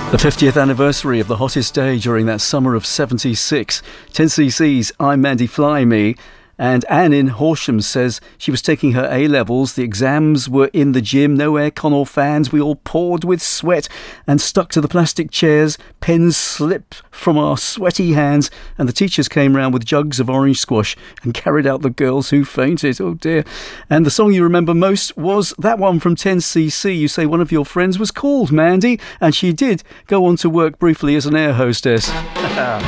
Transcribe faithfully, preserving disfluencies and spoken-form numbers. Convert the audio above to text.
The fiftieth anniversary of the hottest day during that summer of seventy-six. ten C C's I'm Mandy Fly Me. And Anne in Horsham says she was taking her A-levels. The exams were in the gym, no aircon or fans. We all poured with sweat and stuck to the plastic chairs. Pens slipped from our sweaty hands, and the teachers came round with jugs of orange squash and carried out the girls who fainted. Oh dear. And the song you remember most was that one from ten C C. You say one of your friends was called Mandy, and she did go on to work briefly as an air hostess.